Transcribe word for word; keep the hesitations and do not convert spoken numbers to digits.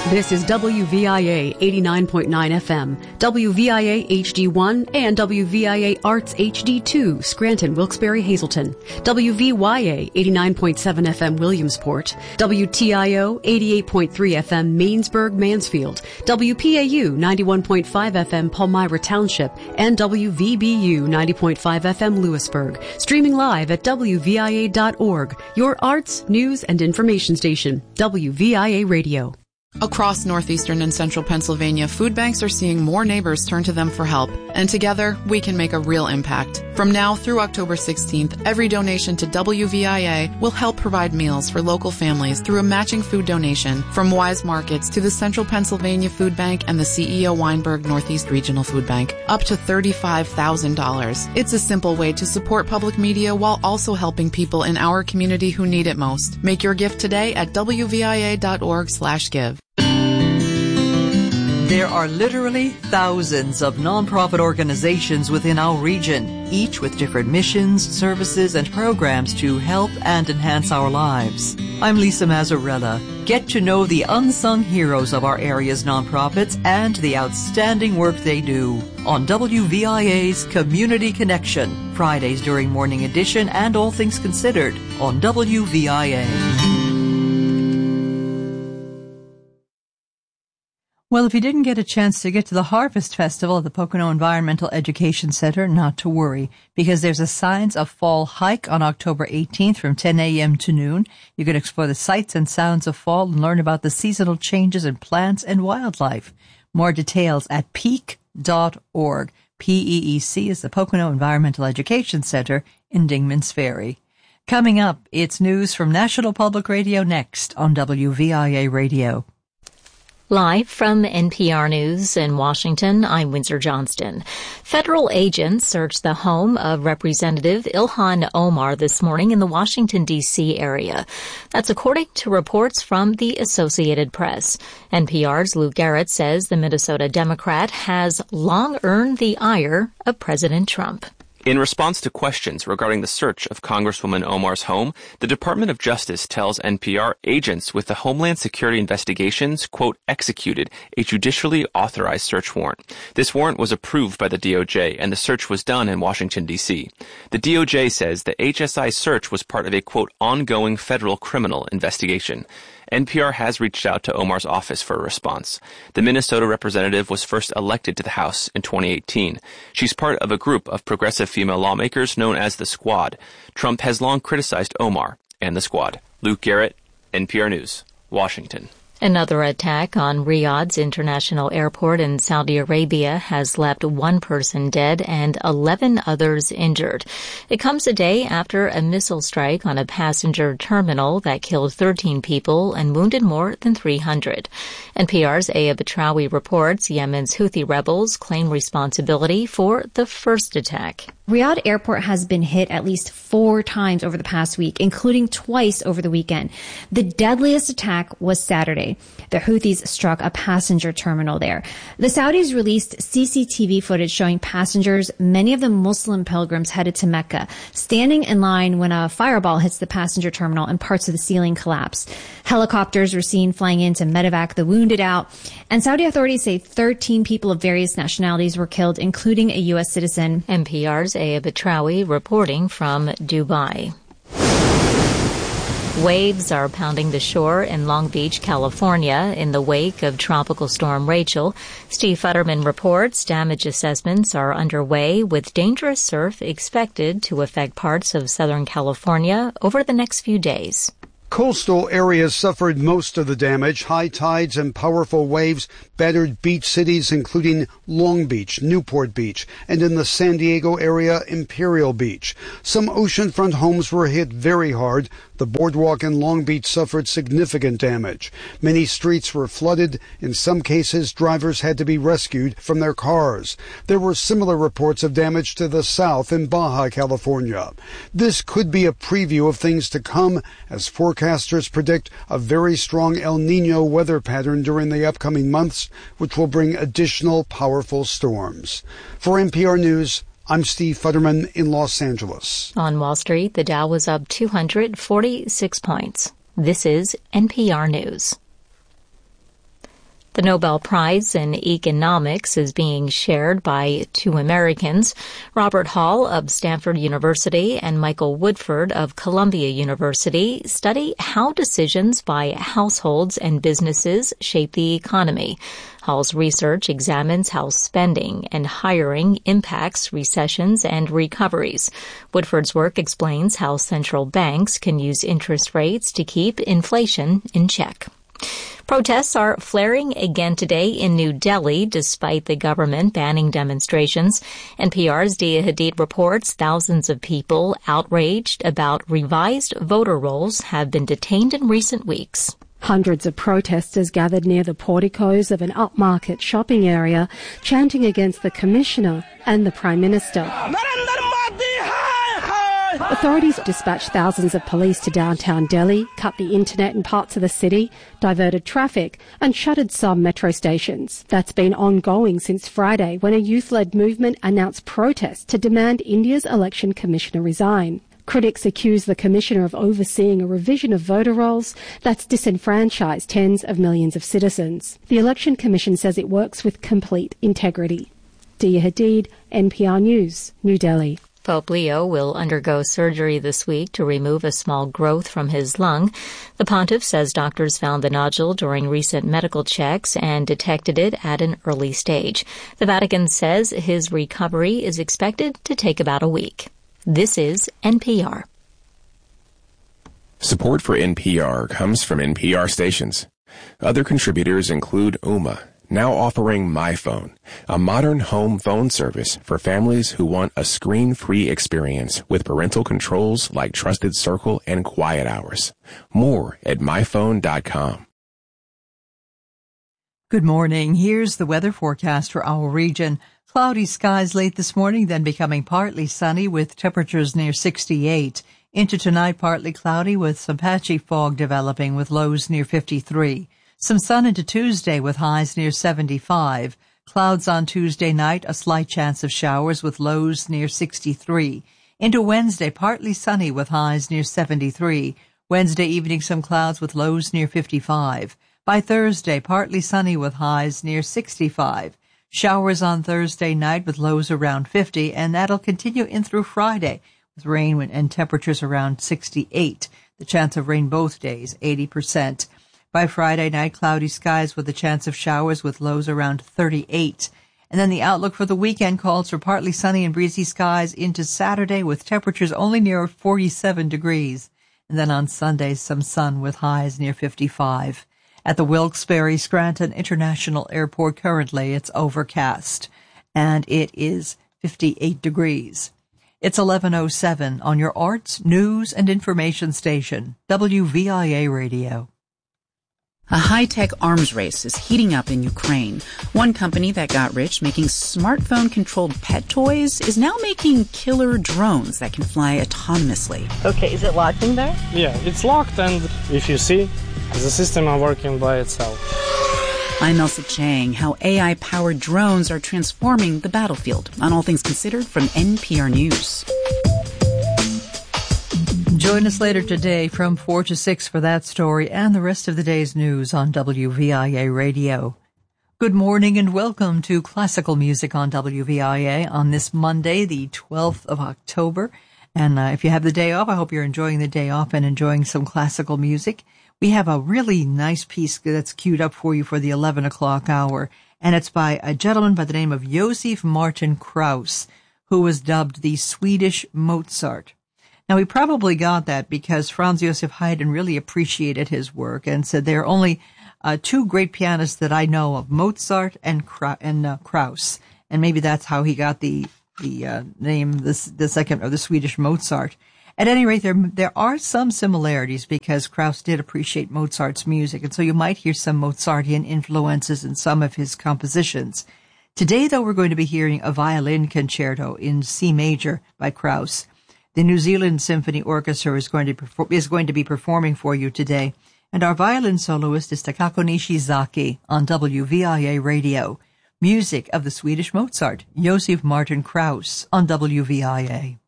This is W V I A eighty-nine point nine F M, W V I A H D one, and W V I A Arts H D two, Scranton, Wilkes-Barre, Hazleton, W V Y A eighty-nine point seven F M, Williamsport, W T I O eighty-eight point three F M, Mainsburg, Mansfield, W P A U ninety-one point five F M, Palmyra Township, and W V B U ninety point five F M, Lewisburg. Streaming live at W V I A dot org, your arts, news, and information station, W V I A Radio. Across northeastern and central Pennsylvania, food banks are seeing more neighbors turn to them for help, and together we can make a real impact. From now through October sixteenth, every donation to W V I A will help provide meals for local families through a matching food donation from Wise Markets to the Central Pennsylvania Food Bank and the C E O Weinberg Northeast Regional Food Bank, up to thirty-five thousand dollars. It's a simple way to support public media while also helping people in our community who need it most. Make your gift today at W V I A dot org slash give. There are literally thousands of nonprofit organizations within our region, each with different missions, services, and programs to help and enhance our lives. I'm Lisa Mazzarella. Get to know the unsung heroes of our area's nonprofits and the outstanding work they do on W V I A's Community Connection, Fridays during Morning Edition and All Things Considered on W V I A. Well, if you didn't get a chance to get to the Harvest Festival at the Pocono Environmental Education Center, not to worry, because there's a Signs of Fall hike on October eighteenth from ten a.m. to noon. You can explore the sights and sounds of fall and learn about the seasonal changes in plants and wildlife. More details at peak dot org. P E E C is the Pocono Environmental Education Center in Dingman's Ferry. Coming up, it's news from National Public Radio next on W V I A Radio. Live from N P R News in Washington, I'm Windsor Johnston. Federal agents searched the home of Representative Ilhan Omar this morning in the Washington, D C area. That's according to reports from the Associated Press. N P R's Luke Garrett says the Minnesota Democrat has long earned the ire of President Trump. In response to questions regarding the search of Congresswoman Omar's home, the Department of Justice tells N P R agents with the Homeland Security Investigations, quote, executed a judicially authorized search warrant. This warrant was approved by the D O J, and the search was done in Washington, D C. The D O J says the H S I search was part of a, quote, ongoing federal criminal investigation. N P R has reached out to Omar's office for a response. The Minnesota representative was first elected to the House in twenty eighteen. She's part of a group of progressive female lawmakers known as the Squad. Trump has long criticized Omar and the Squad. Luke Garrett, N P R News, Washington. Another attack on Riyadh's international airport in Saudi Arabia has left one person dead and eleven others injured. It comes a day after a missile strike on a passenger terminal that killed thirteen people and wounded more than three hundred. N P R's Aya Batrawi reports Yemen's Houthi rebels claim responsibility for the first attack. Riyadh Airport has been hit at least four times over the past week, including twice over the weekend. The deadliest attack was Saturday. The Houthis struck a passenger terminal there. The Saudis released C C T V footage showing passengers, many of them Muslim pilgrims headed to Mecca, standing in line when a fireball hits the passenger terminal and parts of the ceiling collapse. Helicopters were seen flying in to medevac the wounded out. And Saudi authorities say thirteen people of various nationalities were killed, including a U S citizen. N P R's Aya Batrawi reporting from Dubai. Waves are pounding the shore in Long Beach, California, in the wake of Tropical Storm Rachel. Steve Futterman reports damage assessments are underway, with dangerous surf expected to affect parts of Southern California over the next few days. Coastal areas suffered most of the damage. High tides and powerful waves battered beach cities including Long Beach, Newport Beach, and in the San Diego area, Imperial Beach. Some oceanfront homes were hit very hard. The boardwalk in Long Beach suffered significant damage. Many streets were flooded. In some cases, drivers had to be rescued from their cars. There were similar reports of damage to the south in Baja California. This could be a preview of things to come, as forecasters predict a very strong El Nino weather pattern during the upcoming months, which will bring additional powerful storms. For N P R News, I'm Steve Futterman in Los Angeles. On Wall Street, the Dow was up two hundred forty-six points. This is N P R News. The Nobel Prize in Economics is being shared by two Americans, Robert Hall of Stanford University and Michael Woodford of Columbia University, study how decisions by households and businesses shape the economy. Hall's research examines how spending and hiring impacts recessions and recoveries. Woodford's work explains how central banks can use interest rates to keep inflation in check. Protests are flaring again today in New Delhi, despite the government banning demonstrations. N P R's Dia Hadid reports thousands of people outraged about revised voter rolls have been detained in recent weeks. Hundreds of protesters gathered near the porticos of an upmarket shopping area, chanting against the commissioner and the Prime Minister. Authorities dispatched thousands of police to downtown Delhi, cut the internet in parts of the city, diverted traffic and shuttered some metro stations. That's been ongoing since Friday, when a youth-led movement announced protests to demand India's election commissioner resign. Critics accuse the commissioner of overseeing a revision of voter rolls that's disenfranchised tens of millions of citizens. The Election Commission says it works with complete integrity. Dia Hadid, N P R News, New Delhi. Pope Leo will undergo surgery this week to remove a small growth from his lung. The pontiff says doctors found the nodule during recent medical checks and detected it at an early stage. The Vatican says his recovery is expected to take about a week. This is N P R. Support for N P R comes from N P R stations. Other contributors include Ooma, now offering MyPhone, a modern home phone service for families who want a screen-free experience with parental controls like Trusted Circle and Quiet Hours. More at my phone dot com. Good morning. Here's the weather forecast for our region. Cloudy skies late this morning, then becoming partly sunny with temperatures near sixty-eight. Into tonight, partly cloudy with some patchy fog developing with lows near fifty-three. Some sun into Tuesday with highs near seventy-five. Clouds on Tuesday night, a slight chance of showers with lows near sixty-three. Into Wednesday, partly sunny with highs near seventy-three. Wednesday evening, some clouds with lows near fifty-five. By Thursday, partly sunny with highs near sixty-five. Showers on Thursday night with lows around fifty, and that'll continue in through Friday with rain and temperatures around sixty-eight. The chance of rain both days, eighty percent. By Friday night, cloudy skies with a chance of showers with lows around thirty-eight. And then the outlook for the weekend calls for partly sunny and breezy skies into Saturday with temperatures only near forty-seven degrees. And then on Sunday, some sun with highs near fifty-five. At the Wilkes-Barre Scranton International Airport currently, it's overcast, and it is fifty-eight degrees. It's eleven oh seven on your arts, news, and information station, W V I A Radio. A high-tech arms race is heating up in Ukraine. One company that got rich making smartphone-controlled pet toys is now making killer drones that can fly autonomously. Okay, is it locked in there? Yeah, it's locked, and if you see, the system are working by itself. I'm Elsa Chang. How A I-powered drones are transforming the battlefield on All Things Considered from N P R News. Join us later today from four to six for that story and the rest of the day's news on W V I A Radio. Good morning and welcome to Classical Music on W V I A on this Monday, the twelfth of October. And uh, if you have the day off, I hope you're enjoying the day off and enjoying some classical music. We have a really nice piece that's queued up for you for the eleven o'clock hour, and it's by a gentleman by the name of Josef Martin Krauss, who was dubbed the Swedish Mozart. Now, we probably got that because Franz Josef Haydn really appreciated his work and said there are only uh, two great pianists that I know of, Mozart and Kra- and uh, Krauss, and maybe that's how he got the the uh, name, the, the second, or the Swedish Mozart. At any rate, there there are some similarities because Krauss did appreciate Mozart's music, and so you might hear some Mozartian influences in some of his compositions. Today, though, we're going to be hearing a violin concerto in C major by Krauss. The New Zealand Symphony Orchestra is going to perform, is going to be performing for you today, and our violin soloist is Takako Nishizaki on W V I A Radio. Music of the Swedish Mozart, Josef Martin Krauss on W V I A.